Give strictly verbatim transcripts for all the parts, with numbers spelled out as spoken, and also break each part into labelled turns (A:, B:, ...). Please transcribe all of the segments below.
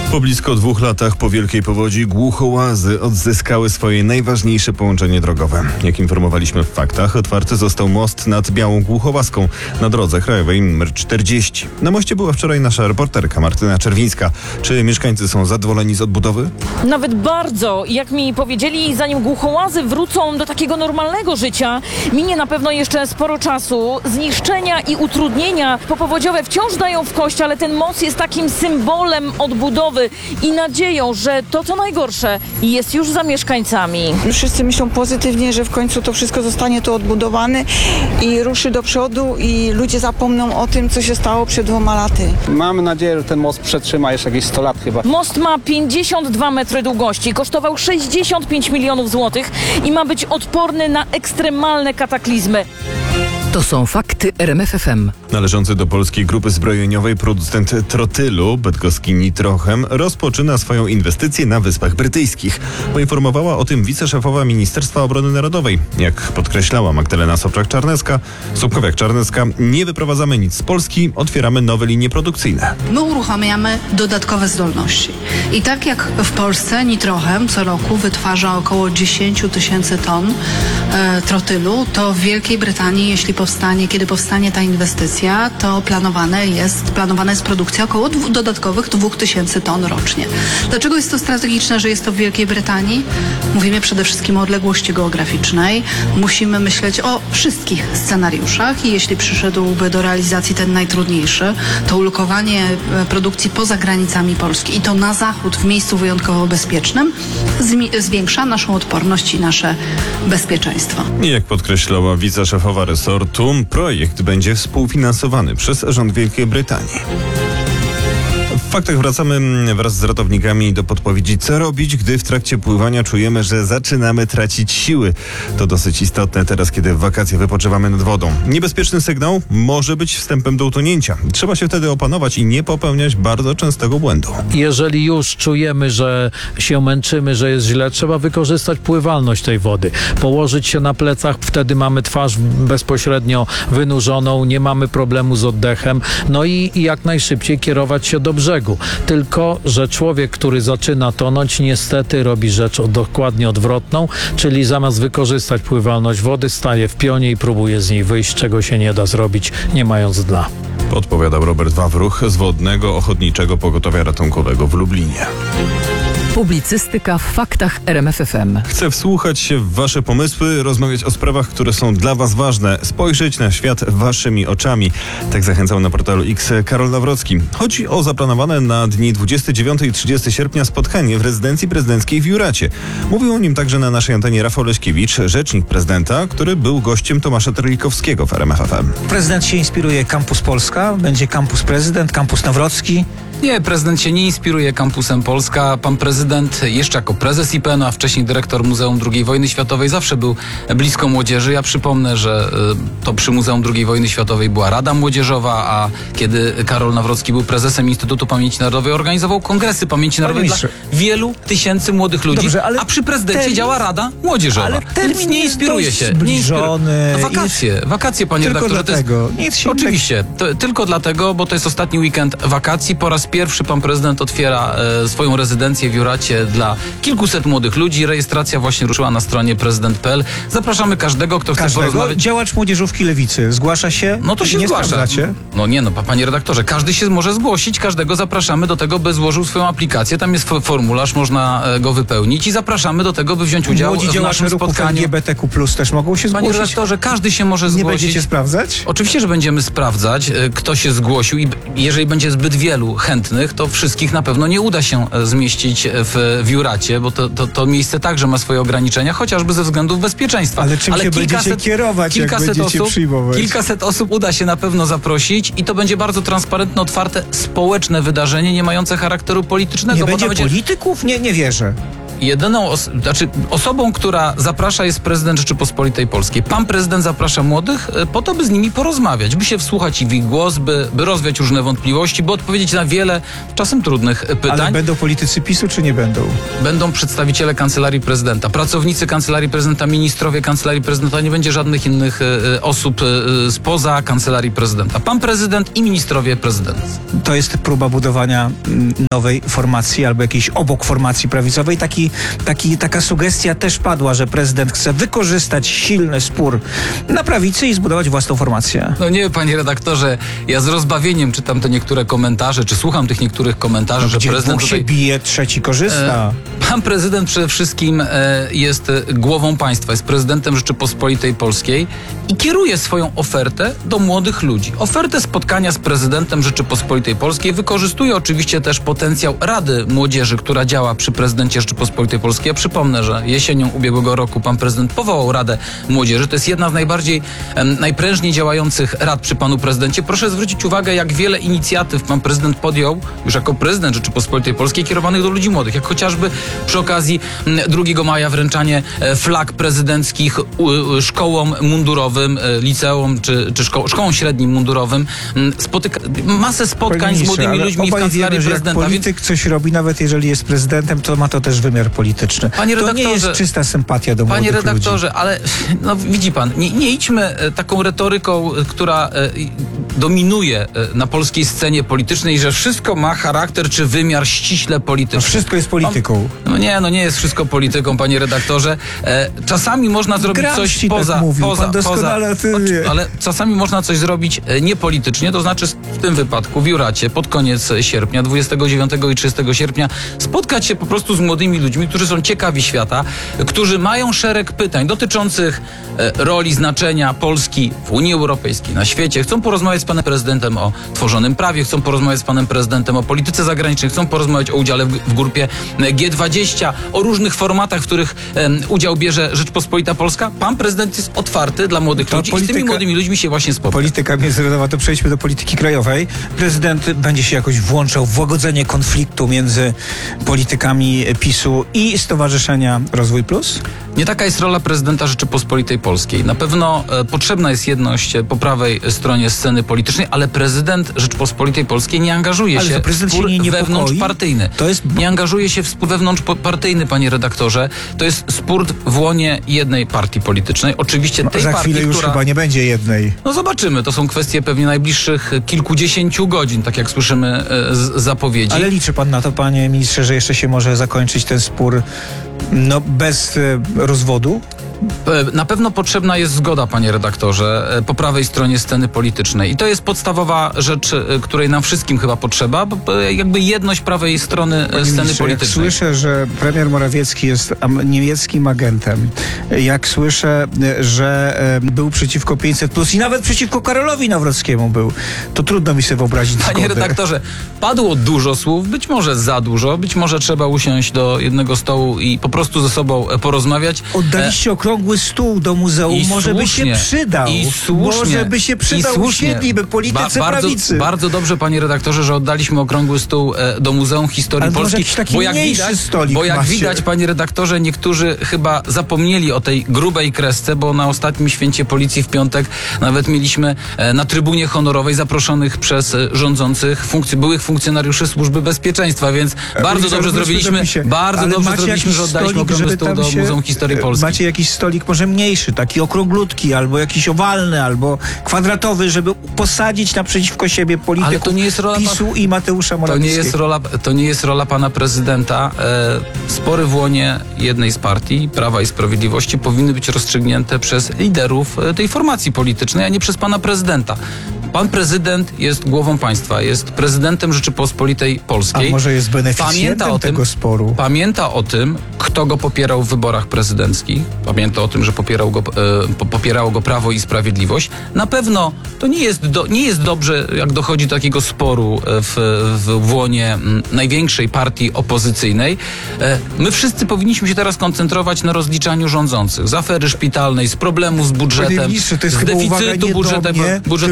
A: Po blisko dwóch latach po wielkiej powodzi Głuchołazy odzyskały swoje najważniejsze połączenie drogowe. Jak informowaliśmy w faktach, otwarty został most nad Białą Głuchołazką na drodze krajowej numer czterdzieści. Na moście była wczoraj nasza reporterka Martyna Czerwińska. Czy mieszkańcy są zadowoleni z odbudowy?
B: Nawet bardzo. Jak mi powiedzieli, zanim Głuchołazy wrócą do takiego normalnego życia, minie na pewno jeszcze sporo czasu. Zniszczenia i utrudnienia popowodziowe wciąż dają w kość, ale ten most jest takim symbolem odbudowy i nadzieją, że to co najgorsze jest już za mieszkańcami.
C: Wszyscy myślą pozytywnie, że w końcu to wszystko zostanie tu odbudowane i ruszy do przodu i ludzie zapomną o tym, co się stało przed dwoma laty.
D: Mamy nadzieję, że ten most przetrzyma jeszcze jakieś sto lat chyba.
B: Most ma pięćdziesiąt dwa metry długości, kosztował sześćdziesiąt pięć milionów złotych i ma być odporny na ekstremalne kataklizmy.
E: To są fakty R M F F M.
A: Należący do polskiej grupy zbrojeniowej producent trotylu, bydgoski Nitrochem, rozpoczyna swoją inwestycję na Wyspach Brytyjskich. Poinformowała o tym wiceszefowa Ministerstwa Obrony Narodowej. Jak podkreślała Magdalena Sobczak-Czarnecka, Sobkowiak-Czarnecka, nie wyprowadzamy nic z Polski, otwieramy nowe linie produkcyjne.
F: My uruchamiamy dodatkowe zdolności. I tak jak w Polsce Nitrochem co roku wytwarza około dziesięć tysięcy ton e, trotylu, to w Wielkiej Brytanii, jeśli powstanie, kiedy powstanie ta inwestycja, to planowane jest, planowana jest produkcja około dwu, dodatkowych dwóch tysięcy ton rocznie. Dlaczego jest to strategiczne, że jest to w Wielkiej Brytanii? Mówimy przede wszystkim o odległości geograficznej. Musimy myśleć o wszystkich scenariuszach i jeśli przyszedłby do realizacji ten najtrudniejszy, to ulokowanie produkcji poza granicami Polski i to na zachód w miejscu wyjątkowo bezpiecznym zwiększa naszą odporność i nasze bezpieczeństwo.
A: I jak podkreślała wiceszefowa resortu, projekt będzie współfinansowany przez rząd Wielkiej Brytanii. W faktach wracamy wraz z ratownikami do podpowiedzi, co robić, gdy w trakcie pływania czujemy, że zaczynamy tracić siły. To dosyć istotne teraz, kiedy w wakacje wypoczywamy nad wodą. Niebezpieczny sygnał może być wstępem do utonięcia. Trzeba się wtedy opanować i nie popełniać bardzo częstego błędu.
G: Jeżeli już czujemy, że się męczymy, że jest źle, trzeba wykorzystać pływalność tej wody. Położyć się na plecach, wtedy mamy twarz bezpośrednio wynurzoną, nie mamy problemu z oddechem, no i, i jak najszybciej kierować się do brzegu. Tylko, że człowiek, który zaczyna tonąć, niestety robi rzecz dokładnie odwrotną, czyli zamiast wykorzystać pływalność wody, staje w pionie i próbuje z niej wyjść, czego się nie da zrobić, nie mając dna.
A: Podpowiadał Robert Wawruch z Wodnego Ochotniczego Pogotowia Ratunkowego w Lublinie.
E: Publicystyka w faktach R M F F M.
A: Chcę wsłuchać się w wasze pomysły, rozmawiać o sprawach, które są dla was ważne, spojrzeć na świat waszymi oczami. Tak zachęcał na portalu X Karol Nawrocki. Chodzi o zaplanowane na dni dwudziestego dziewiątego i trzydziestego sierpnia spotkanie w rezydencji prezydenckiej w Juracie. Mówił o nim także na naszej antenie Rafał Leśkiewicz, rzecznik prezydenta, który był gościem Tomasza Terlikowskiego w R M F F M.
H: Prezydent się inspiruje Campus Polska, będzie Campus Prezydent, Campus Nawrocki.
I: Nie, prezydent się nie inspiruje Kampusem Polska. Pan prezydent jeszcze jako prezes I P N u, a wcześniej dyrektor Muzeum drugiej Wojny Światowej zawsze był blisko młodzieży. Ja przypomnę, że y, to przy Muzeum drugiej Wojny Światowej była Rada Młodzieżowa, a kiedy Karol Nawrocki był prezesem Instytutu Pamięci Narodowej, organizował kongresy pamięci narodowej dla wielu tysięcy młodych ludzi. Dobrze, ale a przy prezydencie termin, działa Rada Młodzieżowa. Ale
H: termin
I: Więc nie inspiruje się.
H: Zbliżony.
I: Nie inspiruje. Wakacje, wakacje, panie
H: tylko
I: redaktorze.
H: Dlatego.
I: To jest, oczywiście, to, tylko dlatego, bo to jest ostatni weekend wakacji. Po raz pierwszy pan prezydent otwiera e, swoją rezydencję w Juracie dla kilkuset młodych ludzi. Rejestracja właśnie ruszyła na stronie prezydent kropka p l. Zapraszamy każdego, kto
H: każdego?
I: chce porozmawiać.
H: Działacz młodzieżówki Lewicy zgłasza się?
I: No to się
H: nie
I: zgłasza.
H: Sprawdzacie?
I: No nie no, panie redaktorze, każdy się może zgłosić, każdego zapraszamy do tego, by złożył swoją aplikację. Tam jest formularz, można go wypełnić i zapraszamy do tego, by wziąć udział
H: Młodzi
I: w naszym spotkaniu.
H: L G B T Q plus też mogą się
I: Panie
H: zgłosić?
I: redaktorze, każdy się może zgłosić.
H: Nie będziecie sprawdzać?
I: Oczywiście, że będziemy sprawdzać, kto się zgłosił i jeżeli będzie zbyt wielu chętnych, to wszystkich na pewno nie uda się zmieścić w, w Juracie, bo to, to, to miejsce także ma swoje ograniczenia, chociażby ze względów bezpieczeństwa.
H: Ale czym
I: Ale
H: się
I: kilkaset,
H: będziecie kierować, jak będziecie
I: osób,
H: przyjmować?
I: Kilkaset osób uda się na pewno zaprosić i to będzie bardzo transparentne, otwarte, społeczne wydarzenie, nie mające charakteru politycznego.
H: Nie będzie
I: będzie...
H: polityków? Nie, nie wierzę.
I: jedyną, os- znaczy osobą, która zaprasza, jest prezydent Rzeczypospolitej Polskiej. Pan prezydent zaprasza młodych e, po to, by z nimi porozmawiać, by się wsłuchać w ich głos, by, by rozwiać różne wątpliwości, by odpowiedzieć na wiele, czasem trudnych e, pytań.
H: Ale będą politycy PiSu, czy nie będą?
I: Będą przedstawiciele Kancelarii Prezydenta, pracownicy Kancelarii Prezydenta, ministrowie Kancelarii Prezydenta, nie będzie żadnych innych e, osób e, spoza Kancelarii Prezydenta. Pan prezydent i ministrowie prezydenta.
H: To jest próba budowania mm, nowej formacji albo jakiejś obok formacji prawicowej. Taki, taki, taka sugestia też padła, że prezydent chce wykorzystać silny spór na prawicy i zbudować własną formację.
I: No nie, panie redaktorze, ja z rozbawieniem czytam te niektóre komentarze, czy słucham tych niektórych komentarzy,
H: No,
I: że
H: gdzie
I: prezydent
H: dwóch się
I: tutaj...
H: bije, trzeci korzysta.
I: Pan prezydent przede wszystkim e, jest e, głową państwa, jest prezydentem Rzeczypospolitej Polskiej i kieruje swoją ofertę do młodych ludzi. Ofertę spotkania z prezydentem Rzeczypospolitej Polskiej wykorzystuje oczywiście też potencjał Rady Młodzieży, która działa przy prezydencie Rzeczypospolitej Polskiej. Ja przypomnę, że jesienią ubiegłego roku pan prezydent powołał Radę Młodzieży. To jest jedna z najbardziej, em, najprężniej działających rad przy panu prezydencie. Proszę zwrócić uwagę, jak wiele inicjatyw pan prezydent podjął już jako prezydent Rzeczypospolitej Polskiej kierowanych do ludzi młodych, jak chociażby przy okazji mm, drugiego maja wręczanie e, flag prezydenckich u, u, szkołom mundurowym, e, liceum czy, czy szko- szkołom średnim mundurowym. M, spotyka- masę spotkań
H: Panie
I: z
H: ministrze,
I: młodymi
H: ale
I: ludźmi w
H: obaj
I: Kancelarii
H: wiemy, że jak
I: Prezydenta. Więc,
H: polityk coś robi, nawet jeżeli jest prezydentem, to ma to też wymiar polityczny.
I: Panie
H: to nie
I: redaktorze,
H: jest czysta sympatia do
I: Panie
H: młodych
I: redaktorze,
H: ludzi.
I: ale no widzi pan, nie, nie idźmy e, taką retoryką, e, która e, i- dominuje e, na polskiej scenie politycznej, że wszystko ma charakter czy wymiar ściśle polityczny.
H: No wszystko jest polityką.
I: No nie, no nie jest wszystko polityką, panie redaktorze. E, czasami można zrobić
H: Gramsci
I: coś
H: tak
I: poza...
H: mówił,
I: poza,
H: pan doskonale
I: poza
H: o tym wie.
I: ale czasami można coś zrobić e, niepolitycznie, to znaczy w tym wypadku w Juracie pod koniec sierpnia, dwudziestego dziewiątego i trzydziestego sierpnia, spotkać się po prostu z młodymi ludźmi, którzy są ciekawi świata, którzy mają szereg pytań dotyczących e, roli, znaczenia Polski w Unii Europejskiej, na świecie. Chcą porozmawiać z panem prezydentem o tworzonym prawie, chcą porozmawiać z panem prezydentem o polityce zagranicznej, chcą porozmawiać o udziale w, w grupie G dwadzieścia, o różnych formatach, w których em, udział bierze Rzeczpospolita Polska. Pan prezydent jest otwarty dla młodych
H: To
I: ludzi i z tymi
H: polityka-
I: młodymi ludźmi się właśnie spotka.
H: Polityka międzynarodowa, to przejdźmy do polityki krajowej. Prezydent będzie się jakoś włączał w łagodzenie konfliktu między politykami PiSu i Stowarzyszenia Rozwój Plus?
I: Nie taka jest rola prezydenta Rzeczypospolitej Polskiej. Na pewno e, potrzebna jest jedność e, po prawej stronie sceny politycznej, ale prezydent Rzeczypospolitej Polskiej nie angażuje
H: Ale
I: się
H: to prezydent
I: w spór
H: się nie niepokoi?
I: wewnątrzpartyjny.
H: To jest-
I: Nie angażuje się w spór wewnątrzpartyjny, panie redaktorze. To jest spór w łonie jednej partii politycznej. Oczywiście tej
H: Za
I: partii,
H: chwilę już
I: która...
H: chyba nie będzie jednej.
I: No zobaczymy. To są kwestie pewnie najbliższych kilkudziesięciu godzin, tak jak słyszymy e, z zapowiedzi.
H: Ale liczy pan na to, panie ministrze, że jeszcze się może zakończyć ten spór no, bez e, rozwodu?
I: E, Na pewno potrzebna jest zgoda, panie redaktorze, e, po prawej stronie sceny politycznej. I to jest podstawowa rzecz, e, której nam wszystkim chyba potrzeba, bo e, jakby jedność prawej strony e,
H: Panie
I: sceny
H: ministrze, jak
I: politycznej.
H: słyszę, że premier Morawiecki jest am, niemieckim agentem, jak słyszę, e, że e, był przeciwko pięćset plus i nawet przeciwko Karolowi Nawrockiemu był, to trudno mi sobie wyobrazić
I: Panie
H: zgodę.
I: redaktorze, padło dużo słów, być może za dużo, być może trzeba usiąść do jednego stołu i po prostu ze sobą e, porozmawiać.
H: Oddaliście okrągły stół do muzeum,
I: I
H: może by
I: słusznie,
H: się przydał.
I: I słusznie,
H: może by się przydał,
I: i słusznie.
H: usiedliby politycy
I: Ba- bardzo,
H: prawicy.
I: Bardzo dobrze, panie redaktorze, że oddaliśmy okrągły stół e, do Muzeum Historii
H: Ale może
I: Polskiej.
H: jakiś taki
I: bo jak
H: mniejszy
I: widać,
H: stolik
I: bo jak
H: macie.
I: widać, panie redaktorze, niektórzy chyba zapomnieli o tej grubej kresce, bo na ostatnim święcie policji w piątek nawet mieliśmy e, na trybunie honorowej zaproszonych przez e, rządzących funkcj- byłych funkcjonariuszy Służby Bezpieczeństwa, więc bardzo
H: Wróćmy
I: dobrze
H: do
I: zrobiliśmy,
H: PiSu.
I: bardzo
H: Ale
I: dobrze
H: macie
I: zrobiliśmy,
H: jakiś
I: że oddaliśmy
H: stolik,
I: okrągły
H: żeby
I: stół
H: tam
I: do
H: się-
I: Muzeum Historii Polskiej.
H: Macie jakiś stolik może mniejszy, taki okrąglutki, albo jakiś owalny, albo kwadratowy, żeby posadzić naprzeciwko siebie polityków
I: Ale to nie jest rola
H: PiSu i Mateusza
I: To nie,
H: Morawieckiego.
I: jest rola, to nie jest rola pana prezydenta. E, spory w łonie jednej z partii, Prawa i Sprawiedliwości, powinny być rozstrzygnięte przez liderów e, tej formacji politycznej, a nie przez pana prezydenta. Pan prezydent jest głową państwa, jest prezydentem Rzeczypospolitej Polskiej.
H: A może jest
I: Pamięta
H: beneficjentem
I: o tym,
H: tego sporu?
I: Pamięta o tym, kto go popierał w wyborach prezydenckich. Pamięta o tym, że popierał go, e, po- popierało go Prawo i Sprawiedliwość. Na pewno to nie jest, do, nie jest dobrze, jak dochodzi do takiego sporu e, w, w, w łonie m, największej partii opozycyjnej. E, my wszyscy powinniśmy się teraz koncentrować na rozliczaniu rządzących. Z afery szpitalnej, z problemów z budżetem,
H: Panie ministrze, to jest
I: z
H: chyba uwaga
I: deficytu
H: nie do
I: budżetem,
H: mnie,
I: budżetowego.
H: tylko do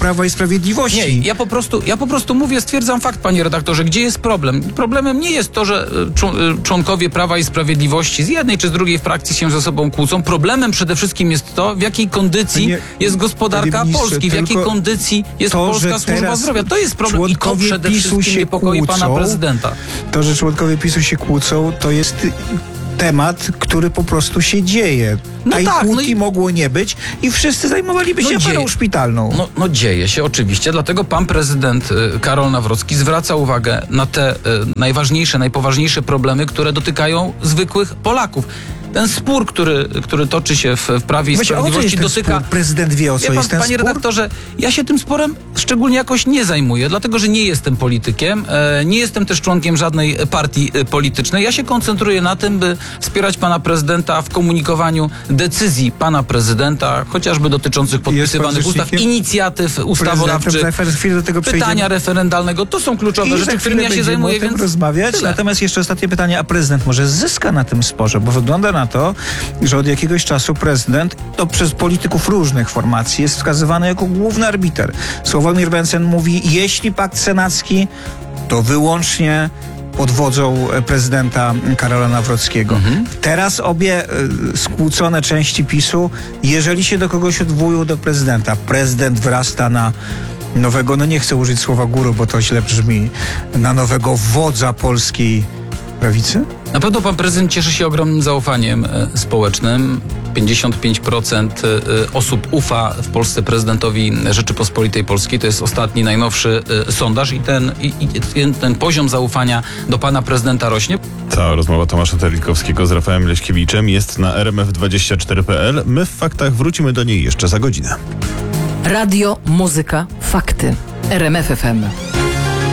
H: Prawa i Sprawiedliwości.
I: Nie, ja po prostu, ja po prostu mówię, stwierdzam fakt, panie redaktorze, gdzie jest problem? Problemem nie jest to, że y, czł- y, członkowie Prawa i Sprawiedliwości z jednej czy z drugiej frakcji się ze sobą kłócą. Problemem przede wszystkim jest to, w jakiej kondycji
H: Panie-
I: jest gospodarka
H: panie ministrze,
I: Polski, w jakiej
H: tylko
I: kondycji jest
H: to,
I: polska
H: że
I: służba
H: teraz
I: zdrowia. To jest problem i to
H: członkowie
I: przede
H: PiSu
I: wszystkim
H: się
I: niepokoi pana
H: kłócą.
I: prezydenta.
H: To, że członkowie PiSu się kłócą, to jest temat, który po prostu się dzieje.
I: No
H: Tej
I: tak, no
H: kłótki
I: i-
H: mogło nie być i wszyscy zajmowaliby
I: No
H: się
I: dzieje-
H: aferą szpitalną.
I: No, no dzieje się oczywiście, dlatego pan prezydent y, Karol Nawrocki zwraca uwagę na te y, najważniejsze, najpoważniejsze problemy, które dotykają zwykłych Polaków. Ten spór, który, który toczy się w, w Prawie i
H: Właśnie, o co jest
I: Sprawiedliwości,
H: ten
I: dotyka...
H: spór? Prezydent wie, o co
I: Wie pan,
H: jest ten
I: panie
H: spór?
I: redaktorze, ja się tym sporem szczególnie jakoś nie zajmuję, dlatego że nie jestem politykiem, e, nie jestem też członkiem żadnej partii e, politycznej. Ja się koncentruję na tym, by wspierać pana prezydenta w komunikowaniu decyzji pana prezydenta, chociażby dotyczących podpisywanych
H: pan
I: ustaw,
H: rzecznikiem
I: inicjatyw ustawodawczych,
H: Prezydentem, za chwilę do tego przejdziemy.
I: pytania referendalnego. To są kluczowe
H: I za
I: rzeczy,
H: chwilę
I: którymi ja się
H: będziemy
I: zajmuję,
H: o tym
I: więc
H: rozmawiać.
I: tyle.
H: Natomiast jeszcze ostatnie pytanie, a prezydent może zyska na tym sporze? Bo wygląda na to, że od jakiegoś czasu prezydent, to przez polityków różnych formacji, jest wskazywany jako główny arbiter. Sławomir Mencen mówi, jeśli pakt senacki, to wyłącznie pod wodzą prezydenta Karola Nawrockiego.
I: Mhm.
H: Teraz obie y, skłócone części PiSu, jeżeli się do kogoś odwołują do prezydenta, prezydent wyrasta na nowego, no nie chcę użyć słowa guru, bo to źle brzmi, na nowego wodza polskiej prawicy?
I: Na pewno pan prezydent cieszy się ogromnym zaufaniem e, społecznym. pięćdziesiąt pięć procent e, osób ufa w Polsce prezydentowi Rzeczypospolitej Polskiej. To jest ostatni, najnowszy e, sondaż i ten, i, i ten poziom zaufania do pana prezydenta rośnie.
A: Ta rozmowa Tomasza Terlikowskiego z Rafałem Leśkiewiczem jest na r m f dwadzieścia cztery kropka p l. My w faktach wrócimy do niej jeszcze za godzinę.
E: Radio, muzyka, fakty. R M F F M.